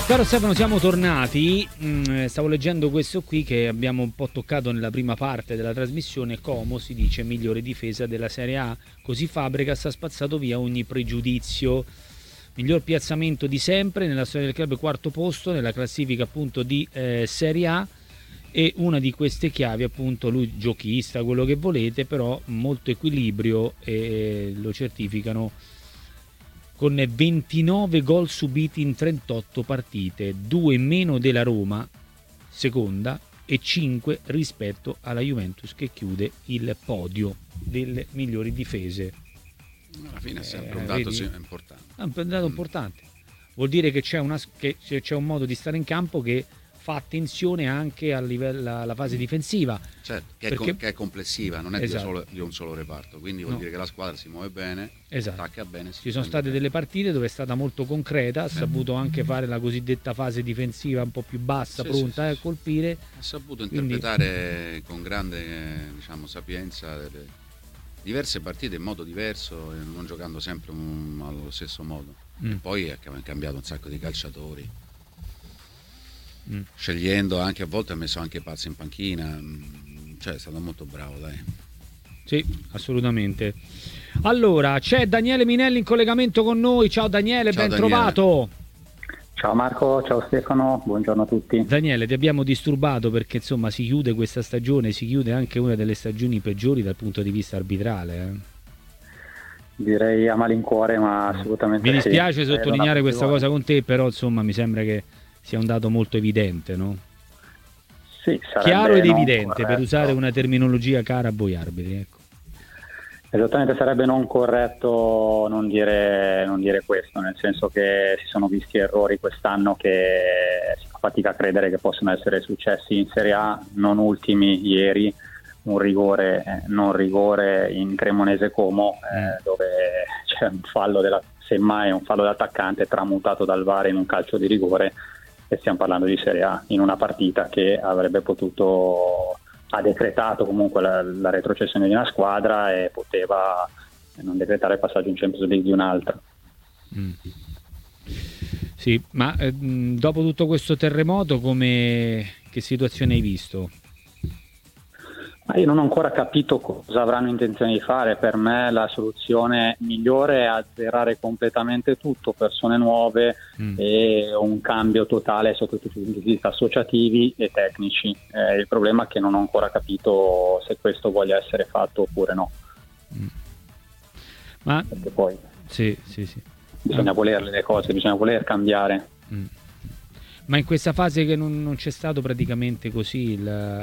Caro Stefano, siamo tornati. Stavo leggendo questo qui che abbiamo un po' toccato nella prima parte della trasmissione. Como si dice migliore difesa della Serie A, così Fabregas ha spazzato via ogni pregiudizio. Miglior piazzamento di sempre nella storia del club, quarto posto nella classifica appunto di Serie A, e una di queste chiavi appunto lui giochista, quello che volete, però molto equilibrio, e lo certificano con 29 gol subiti in 38 partite, 2 meno della Roma, seconda, e 5 rispetto alla Juventus, che chiude il podio delle migliori difese. Alla fine è sempre un dato importante. È un dato importante. Vuol dire che c'è un modo di stare in campo che fa attenzione anche a livello alla fase difensiva. Certo, che è complessiva, non è di un solo reparto, quindi vuol dire che la squadra si muove bene, attacca bene. Ci sono state delle partite dove è stata molto concreta, ha saputo anche fare la cosiddetta fase difensiva un po' più bassa, pronta a colpire. Ha saputo interpretare con grande sapienza diverse partite in modo diverso, e non giocando sempre allo stesso modo. E poi ha cambiato un sacco di calciatori. Scegliendo anche, a volte ha messo anche Pazzi in panchina, cioè è stato molto bravo, dai. Sì, assolutamente. Allora, c'è Daniele Minelli in collegamento con noi. Ciao Daniele, ben trovato. Ciao Marco, ciao Stefano, buongiorno a tutti. Daniele, ti abbiamo disturbato perché insomma si chiude questa stagione, si chiude anche una delle stagioni peggiori dal punto di vista arbitrale. Direi a malincuore, ma assolutamente. Mi dispiace sottolineare questa cosa con te, però insomma mi sembra che sia un dato molto evidente, no? Sì, chiaro ed evidente, per usare una terminologia cara a voi arbitri, ecco. Esattamente, sarebbe non corretto non dire questo, nel senso che si sono visti errori quest'anno che si fa fatica a credere che possano essere successi in Serie A, non ultimi ieri un rigore, non rigore in Cremonese Como, dove c'è un fallo semmai un fallo d'attaccante tramutato dal VAR in un calcio di rigore, e stiamo parlando di Serie A in una partita che avrebbe potuto, ha decretato comunque la retrocessione di una squadra e poteva non decretare il passaggio in Champions League di un'altra. Sì, ma dopo tutto questo terremoto che situazione hai visto? Io non ho ancora capito cosa avranno intenzione di fare. Per me la soluzione migliore è azzerare completamente tutto, persone nuove e un cambio totale sotto tutti i punti di vista associativi e tecnici. Il problema è che non ho ancora capito se questo voglia essere fatto oppure no. Ma perché poi sì. bisogna volerle le cose, bisogna voler cambiare. Ma in questa fase che non c'è stato praticamente così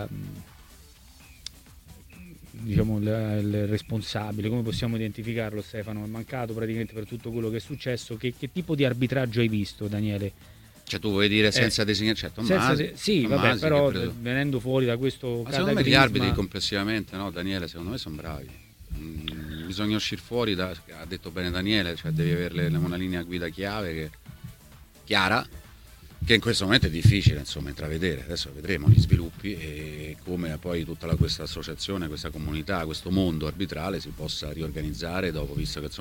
il responsabile, come possiamo identificarlo, Stefano? È mancato praticamente per tutto quello che è successo. Che tipo di arbitraggio hai visto, Daniele? Cioè tu vuoi dire senza designare, cioè Tommasi, però venendo fuori da questo cataclisma. Secondo me gli arbitri complessivamente, no, Daniele, secondo me sono bravi. Bisogna uscire fuori ha detto bene Daniele, cioè devi avere una linea guida chiara, che in questo momento è difficile intravedere. Adesso vedremo gli sviluppi e come poi tutta questa associazione, questa comunità, questo mondo arbitrale si possa riorganizzare dopo, visto che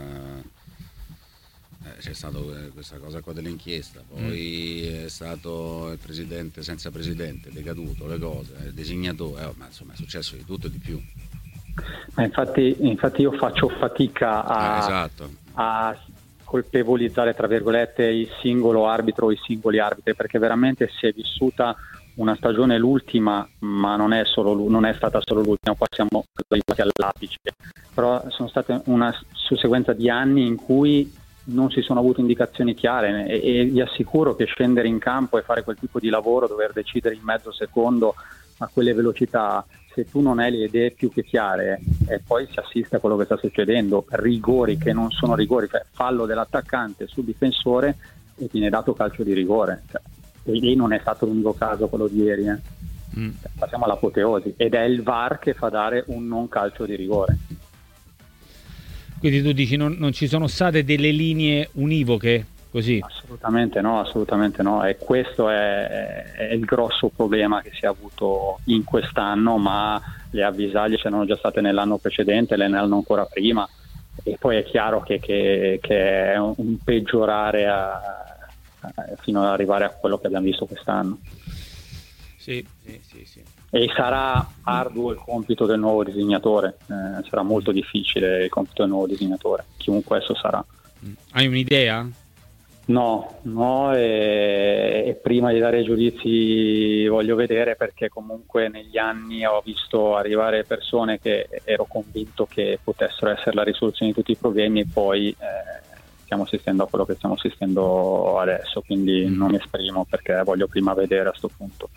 c'è stata questa cosa qua dell'inchiesta, poi è stato il presidente senza presidente, decaduto, le cose, il designatore, ma insomma è successo di tutto e di più. Ma infatti io faccio fatica a colpevolizzare tra virgolette il singolo arbitro o i singoli arbitri, perché veramente si è vissuta una stagione, l'ultima, ma non è stata solo l'ultima, qua siamo arrivati all'apice, però sono state una susseguenza di anni in cui non si sono avute indicazioni chiare, e vi assicuro che scendere in campo e fare quel tipo di lavoro, dover decidere in mezzo secondo a quelle velocità, se tu non hai le idee più che chiare, e poi si assiste a quello che sta succedendo, rigori che non sono rigori, cioè fallo dell'attaccante sul difensore e viene dato calcio di rigore, e lì non è stato l'unico caso quello di ieri, passiamo all'apoteosi, ed è il VAR che fa dare un non calcio di rigore. Quindi tu dici non ci sono state delle linee univoche? Così. Assolutamente no, e questo è il grosso problema che si è avuto in quest'anno, ma le avvisaglie c'erano già state nell'anno precedente, l'anno ancora prima, e poi è chiaro che è un peggiorare fino ad arrivare a quello che abbiamo visto quest'anno. Sì. E sarà arduo il compito del nuovo disegnatore, sarà molto difficile il compito del nuovo disegnatore, chiunque esso sarà. Hai un'idea? No, e prima di dare giudizi voglio vedere, perché comunque negli anni ho visto arrivare persone che ero convinto che potessero essere la risoluzione di tutti i problemi, e poi stiamo assistendo a quello che stiamo assistendo adesso, quindi non mi esprimo perché voglio prima vedere a sto punto.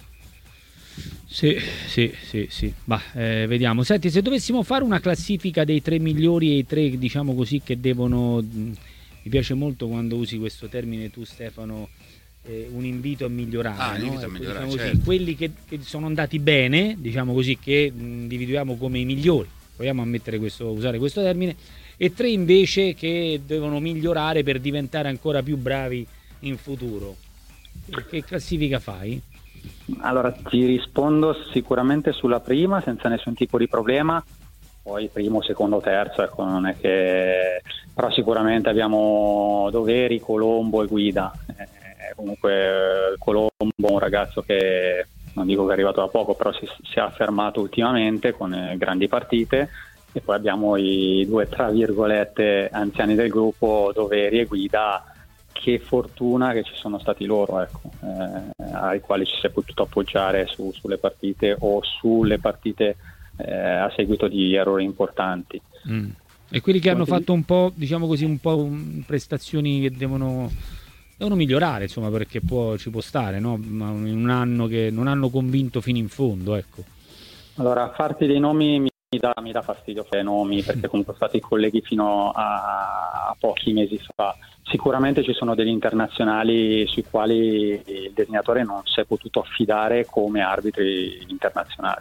Sì. Vediamo. Senti, se dovessimo fare una classifica dei 3 migliori e i 3, diciamo così, che devono... Mi piace molto quando usi questo termine tu, Stefano, un invito a migliorare, no? Invito a migliorare, diciamo certo. così, quelli che sono andati bene, diciamo così, che individuiamo come i migliori, proviamo a usare questo termine, e 3 invece che devono migliorare per diventare ancora più bravi in futuro. Che classifica fai? Allora, ti rispondo sicuramente sulla prima senza nessun tipo di problema, poi primo, secondo, terzo, ecco, non è che... però sicuramente abbiamo Doveri, Colombo e Guida. Comunque Colombo è un ragazzo che non dico che è arrivato da poco, però si è affermato ultimamente con grandi partite, e poi abbiamo i 2 tra virgolette anziani del gruppo, Doveri e Guida. Che fortuna che ci sono stati loro, ecco, ai quali ci si è potuto appoggiare sulle partite o sulle partite a seguito di errori importanti. E quelli che hanno fatto un po', diciamo così, prestazioni che devono migliorare, insomma, perché ci può stare, no? Ma in un anno che non hanno convinto fino in fondo, ecco. Allora, farti dei nomi mi dà fastidio fare nomi, perché comunque sono stati colleghi fino a pochi mesi fa. Sicuramente ci sono degli internazionali sui quali il disegnatore non si è potuto affidare come arbitri internazionali,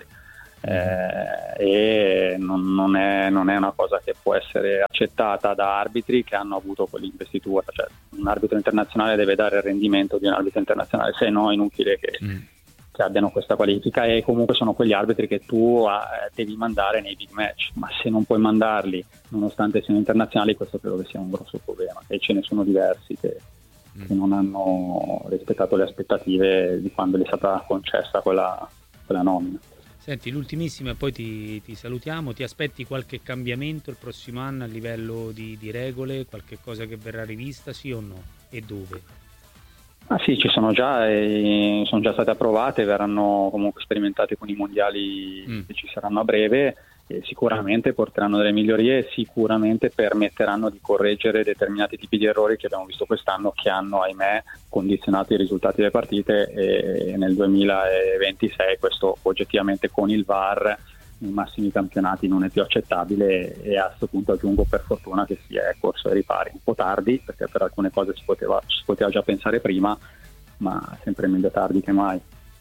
e non è una cosa che può essere accettata da arbitri che hanno avuto quell'investitura. Cioè, un arbitro internazionale deve dare il rendimento di un arbitro internazionale, se no è inutile che abbiano questa qualifica, e comunque sono quegli arbitri che tu devi mandare nei big match, ma se non puoi mandarli nonostante siano internazionali, questo credo che sia un grosso problema, e ce ne sono diversi che non hanno rispettato le aspettative di quando gli è stata concessa quella nomina. Senti, l'ultimissima e poi ti salutiamo. Ti aspetti qualche cambiamento il prossimo anno a livello di regole, qualche cosa che verrà rivista, sì o no? E dove? Sì, ci sono già state approvate, verranno comunque sperimentate con i mondiali che ci saranno a breve, e sicuramente porteranno delle migliorie, sicuramente permetteranno di correggere determinati tipi di errori che abbiamo visto quest'anno, che hanno, ahimè, condizionato i risultati delle partite, e nel 2026 questo oggettivamente con il VAR nei massimi campionati non è più accettabile, e a questo punto aggiungo, per fortuna, che si è corso ai ripari, un po' tardi, perché per alcune cose ci si poteva già pensare prima, ma sempre meglio tardi che mai.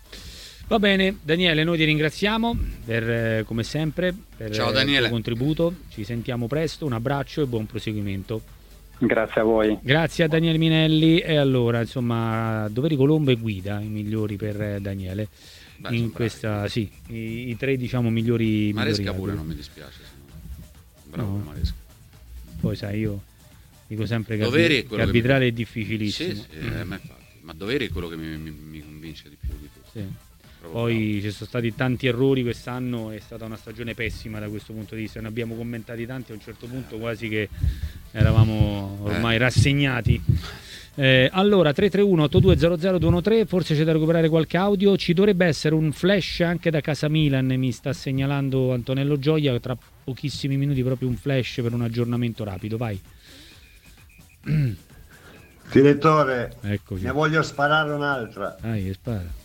Va bene, Daniele, noi ti ringraziamo come sempre per Ciao, Daniele. il tuo contributo, ci sentiamo presto, un abbraccio e buon proseguimento. Grazie a voi. Grazie a Daniele Minelli. E allora, insomma, Doveri, Colombo e Guida i migliori per Daniele. Beh, in questa sì, i 3, diciamo, migliori. Maresca pure non mi dispiace, bravo, no. Maresca. Poi sai, io dico sempre che arbitrare è difficilissimo. Sì, ma infatti, ma Doveri è quello che mi convince di più di tutto. Sì. Poi ci sono stati tanti errori quest'anno, è stata una stagione pessima da questo punto di vista, ne abbiamo commentati tanti, a un certo punto quasi che eravamo ormai rassegnati. Allora 331-8200-213, forse c'è da recuperare qualche audio, ci dovrebbe essere un flash anche da casa Milan, mi sta segnalando Antonello Gioia, tra pochissimi minuti proprio un flash per un aggiornamento rapido, vai. Direttore, eccoci. Ne voglio sparare un'altra. Dai, spara.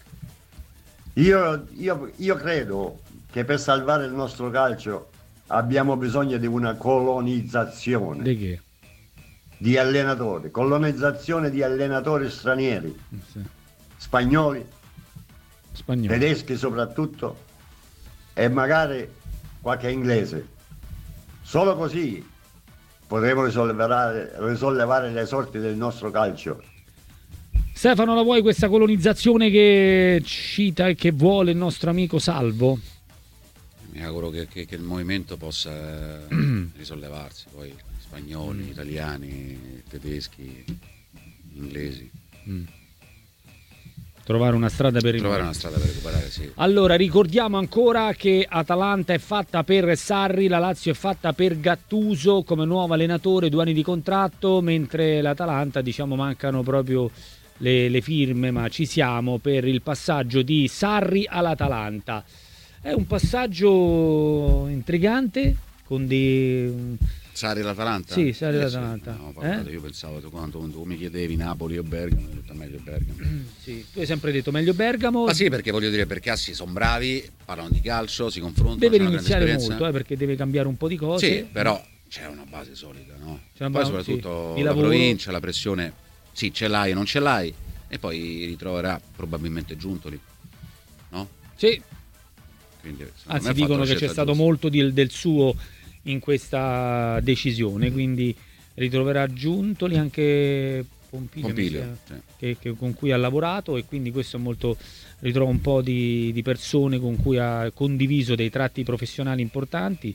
Io credo che per salvare il nostro calcio abbiamo bisogno di una colonizzazione. Di che? Di allenatori, colonizzazione di allenatori stranieri, sì. spagnoli, tedeschi soprattutto, e magari qualche inglese. Solo così potremo risollevare le sorti del nostro calcio. Stefano, la vuoi questa colonizzazione che cita e che vuole il nostro amico Salvo? Mi auguro che il movimento possa risollevarsi, poi spagnoli, italiani, tedeschi, inglesi. Trovare una strada per recuperare, sì. Allora, ricordiamo ancora che Atalanta è fatta per Sarri, la Lazio è fatta per Gattuso come nuovo allenatore, 2 anni di contratto, mentre l'Atalanta, diciamo, mancano proprio le firme, ma ci siamo per il passaggio di Sarri all'Atalanta. È un passaggio intrigante con dei... Sarri l'Atalanta? Sì, Sarri l'Atalanta. Sì. No, io pensavo quando mi chiedevi Napoli o Bergamo, ho detto meglio Bergamo. Sì, tu hai sempre detto meglio Bergamo. Ma sì, perché voglio dire, perché sono bravi, parlano di calcio, si confrontano. Deve iniziare molto, perché deve cambiare un po' di cose. Sì, però c'è una base solida, no? C'è una poi base, soprattutto sì, la provincia, la pressione, sì, ce l'hai o non ce l'hai, e poi ritroverà probabilmente Giuntoli, no? Sì. Quindi, anzi, dicono che c'è stato molto del suo in questa decisione, quindi ritroverà Giuntoli, anche Pompilio sì. che con cui ha lavorato, e quindi questo è molto, ritrova un po' di persone con cui ha condiviso dei tratti professionali importanti.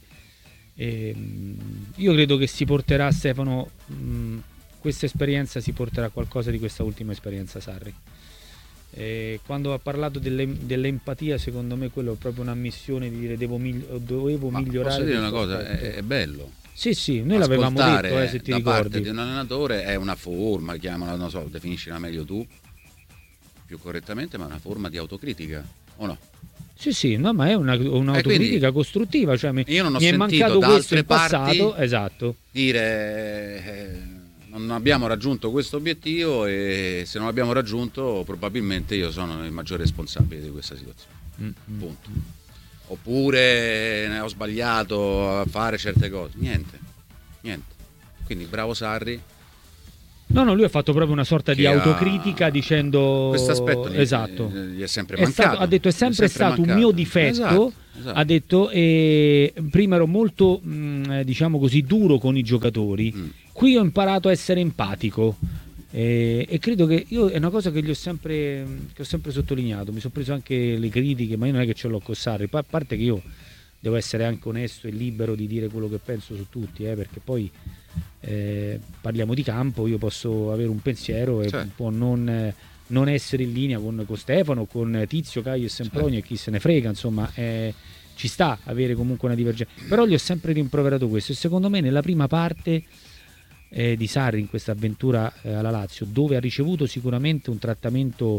Io credo che si porterà, Stefano, questa esperienza si porterà qualcosa di questa ultima esperienza Sarri. Quando ha parlato dell'empatia, secondo me quello è proprio un'ammissione di dire dovevo migliorare. Posso dire una cosa, è bello. Sì, noi l'avevamo detto, se ti da ricordi. Parte di un allenatore è una forma, chiamala, non so, definiscila meglio tu, più correttamente, ma è una forma di autocritica, o no? Sì, no, ma è un'autocritica costruttiva, cioè io non ho mi è mancato da questo altre in passato, parti esatto. Dire non abbiamo raggiunto questo obiettivo, e se non l'abbiamo raggiunto probabilmente io sono il maggiore responsabile di questa situazione. Punto. Oppure ho sbagliato a fare certe cose. Niente. Quindi bravo Sarri. No, lui ha fatto proprio una sorta di autocritica, dicendo questo aspetto esatto. Gli è sempre mancato. Ha detto è sempre stato un mio difetto. Esatto. Ha detto prima ero molto diciamo così duro con i giocatori. Qui ho imparato a essere empatico, e credo che io è una cosa che ho sempre sottolineato. Mi sono preso anche le critiche, ma io non è che ce l'ho con Sarri, a parte che io devo essere anche onesto e libero di dire quello che penso su tutti, perché poi parliamo di campo, io posso avere un pensiero e può non essere in linea con Stefano, con Tizio, Caio e Sempronio, e chi se ne frega, insomma, ci sta avere comunque una divergenza, però gli ho sempre rimproverato questo, e secondo me nella prima parte di Sarri in questa avventura alla Lazio, dove ha ricevuto sicuramente un trattamento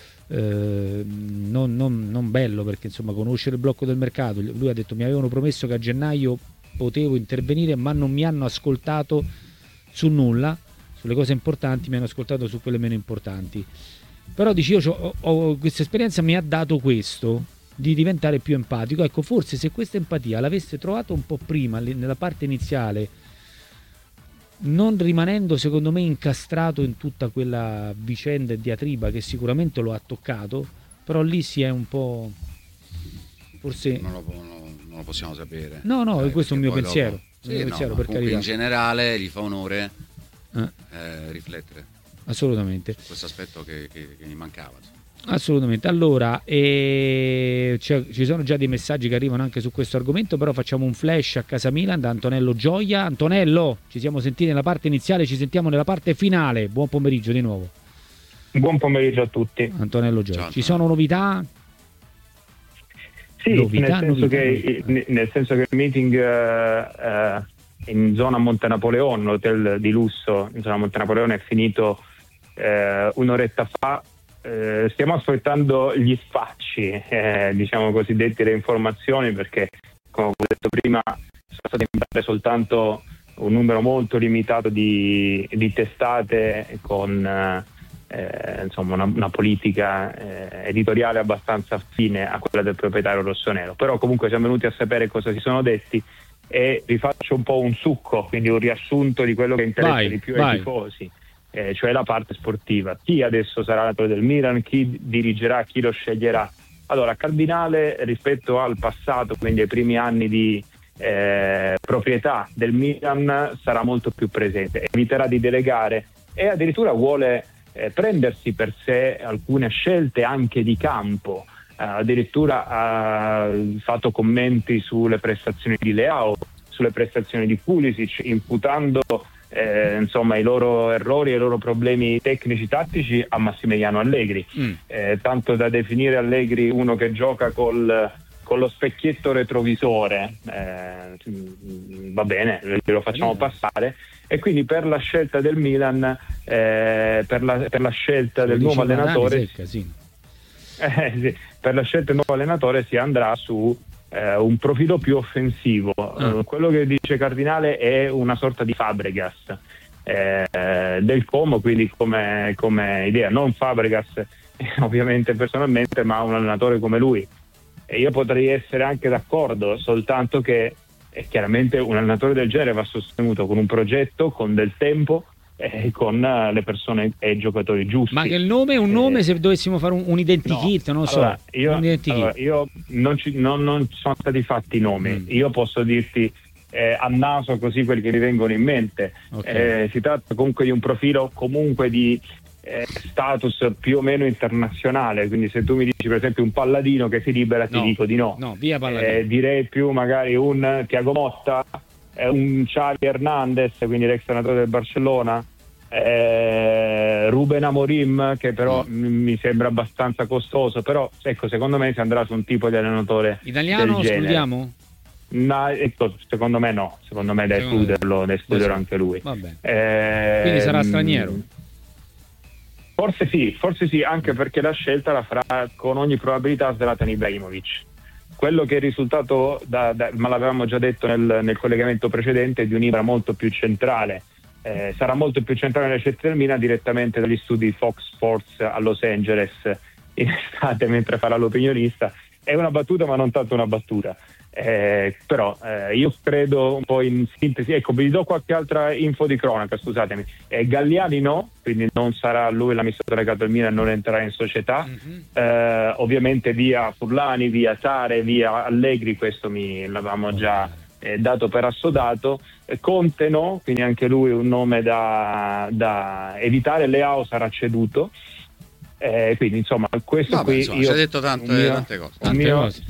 non bello, perché insomma conoscere il blocco del mercato, lui ha detto mi avevano promesso che a gennaio potevo intervenire, ma non mi hanno ascoltato su nulla, sulle cose importanti mi hanno ascoltato su quelle meno importanti. Però dici io questa esperienza mi ha dato questo, di diventare più empatico. Ecco, forse se questa empatia l'avesse trovata un po' prima, nella parte iniziale, non rimanendo secondo me incastrato in tutta quella vicenda e diatriba che sicuramente lo ha toccato, però lì si è un po', forse non lo possiamo sapere. No, questo è un mio pensiero. Per carità. In generale gli fa onore riflettere assolutamente questo aspetto che gli mancava. Assolutamente. Allora, ci sono già dei messaggi che arrivano anche su questo argomento, però facciamo un flash a casa Milan da Antonello Gioia. Antonello, ci siamo sentiti nella parte iniziale, ci sentiamo nella parte finale. Buon pomeriggio di nuovo. Buon pomeriggio a tutti. Antonello Gioia. Ciao, ci sono novità? Sì, nel senso che il meeting in zona Montenapoleone, l'hotel di lusso in zona Montenapoleone, è finito un'oretta fa. Stiamo aspettando gli spacci, diciamo cosiddetti, le informazioni, perché come ho detto prima sono state inviate soltanto un numero molto limitato di testate con insomma una politica editoriale abbastanza affine a quella del proprietario rossonero. Però comunque siamo venuti a sapere cosa si sono detti, e vi faccio un po' un succo, quindi un riassunto di quello che interessa di più ai tifosi. Cioè la parte sportiva, chi adesso sarà allenatore del Milan, chi dirigerà, chi lo sceglierà. Allora, Cardinale rispetto al passato, quindi ai primi anni di proprietà del Milan, sarà molto più presente, eviterà di delegare e addirittura vuole prendersi per sé alcune scelte anche di campo. Addirittura ha fatto commenti sulle prestazioni di Leao, sulle prestazioni di Pulisic, imputando insomma i loro errori e i loro problemi tecnici tattici a Massimiliano Allegri, tanto da definire Allegri uno che gioca con lo specchietto retrovisore, va bene, lo facciamo passare. E quindi per la scelta del Milan, per la scelta del nuovo allenatore, per la scelta del nuovo allenatore si andrà su un profilo più offensivo. Quello che dice Cardinale è una sorta di Fabregas del Como, quindi come idea, non Fabregas ovviamente personalmente, ma un allenatore come lui. E io potrei essere anche d'accordo, soltanto che chiaramente un allenatore del genere va sostenuto con un progetto, con del tempo e con le persone e i giocatori giusti. Ma che il nome è un nome, se dovessimo fare un identikit, non lo so. Io non sono stati fatti i nomi, io posso dirti a naso così quelli che mi vengono in mente. Si tratta comunque di un profilo comunque di status più o meno internazionale, quindi se tu mi dici per esempio un Palladino che si libera, ti dico di no. Via Palladino. Direi più magari un Thiago Motta, un Xavi Hernandez, quindi l'ex allenatore del Barcellona, Ruben Amorim, che però mi sembra abbastanza costoso, però ecco, secondo me si andrà su un tipo di allenatore italiano. Lo escludiamo? No, ecco, secondo me no, secondo me da escluderlo anche lui. Vabbè. Quindi sarà straniero? Forse sì, anche perché la scelta la farà con ogni probabilità Zlatan Ibrahimovic. Quello che è risultato, ma l'avevamo già detto nel collegamento precedente, di un'Ibra molto più centrale. Sarà molto più centrale nelle scelte del Milan, direttamente dagli studi Fox Sports a Los Angeles in estate, mentre farà l'opinionista. È una battuta, ma non tanto una battuta. Però io credo, un po' in sintesi, ecco, vi do qualche altra info di cronaca, scusatemi. Galliani no, quindi non sarà lui l'amministratore legato al Milan, non entrerà in società. Ovviamente via Furlani, via Sare, via Allegri, questo l'avevamo già dato per assodato. Conte no, quindi anche lui un nome da evitare. Leao sarà ceduto. Quindi insomma questo qui ci hai detto tante cose.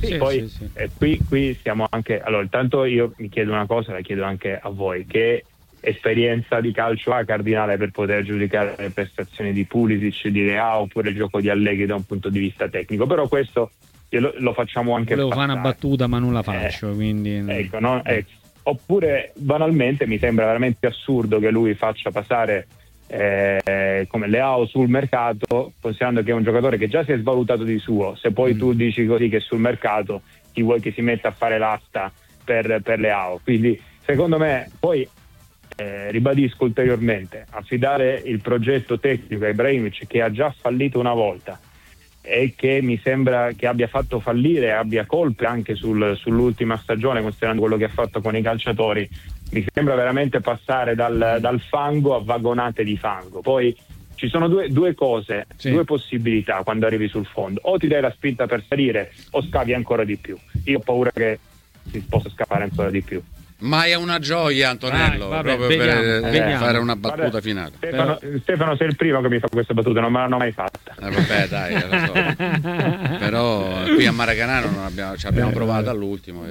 Qui stiamo anche, allora intanto io mi chiedo una cosa, la chiedo anche a voi: che esperienza di calcio ha Cardinale per poter giudicare le prestazioni di Pulisic, di Leao oppure il gioco di Allegri da un punto di vista tecnico? Però questo lo facciamo anche. Volevo fare una battuta ma non la faccio, quindi ecco, no? Oppure banalmente mi sembra veramente assurdo che lui faccia passare come Leao sul mercato, considerando che è un giocatore che già si è svalutato di suo. Se poi tu dici così che sul mercato chi vuoi che si metta a fare l'asta per Leao, quindi secondo me poi ribadisco ulteriormente, affidare il progetto tecnico a Ibrahimovic, che ha già fallito una volta e che mi sembra che abbia fatto fallire, abbia colpe anche sull'ultima stagione, considerando quello che ha fatto con i calciatori, mi sembra veramente passare dal fango a vagonate di fango. Poi ci sono due cose, due possibilità quando arrivi sul fondo: o ti dai la spinta per salire o scavi ancora di più. Io ho paura che si possa scavare ancora di più. Ma è una gioia, Antonello, proprio per fare una battuta finale. Stefano, sei il primo che mi fa questa battuta, non me l'hanno mai fatta. Vabbè, dai, lo so. Però qui a Maracanã ci abbiamo provato all'ultimo.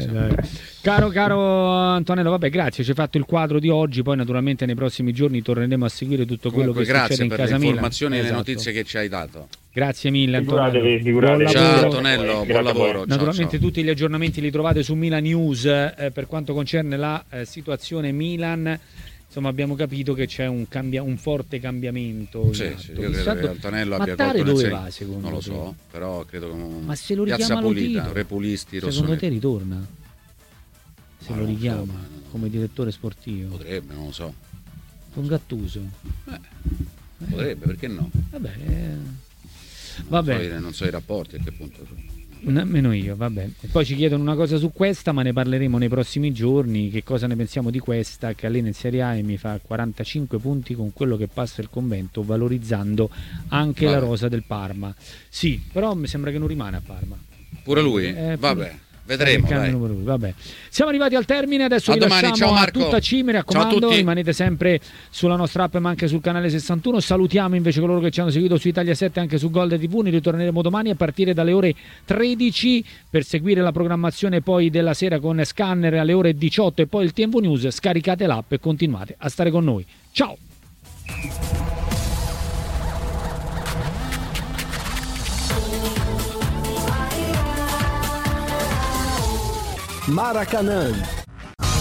Caro Antonello, vabbè, grazie, ci hai fatto il quadro di oggi, poi naturalmente nei prossimi giorni torneremo a seguire tutto quello che succede in casa Milan. Grazie per le informazioni e le notizie che ci hai dato. Grazie mille, Antonello. Figuratevi. Ciao Antonello, buon lavoro. Naturalmente ciao. Tutti gli aggiornamenti li trovate su Milan News. Per quanto concerne la situazione Milan, insomma, abbiamo capito che c'è un forte cambiamento. Sì, io credo che Antonello abbia Mattare dove va, secondo non lo te? so, però credo che ma se lo richiama Piazza Pulita, Lotito, Repulisti, secondo te ritorna? Se ma lo richiama so, come direttore sportivo? Potrebbe, non lo so. Con Gattuso? Potrebbe, perché no? Vabbè. Non so i rapporti a che punto. Nemmeno io, vabbè. E poi ci chiedono una cosa su questa, ma ne parleremo nei prossimi giorni. Che cosa ne pensiamo di questa? Che allena in Serie A e mi fa 45 punti con quello che passa il Convento, valorizzando anche la rosa del Parma. Sì, però mi sembra che non rimane a Parma. Pure lui? Vabbè. Vedremo. Vabbè. Siamo arrivati al termine, adesso vi domani. lasciamo Ciao a tutta C, mi raccomando, rimanete sempre sulla nostra app ma anche sul canale 61. Salutiamo invece coloro che ci hanno seguito su Italia 7 anche su Gold TV. Ne ritorneremo domani a partire dalle ore 13 per seguire la programmazione poi della sera con Scanner alle ore 18 e poi il TMV News. Scaricate l'app e continuate a stare con noi. Ciao! Maracanã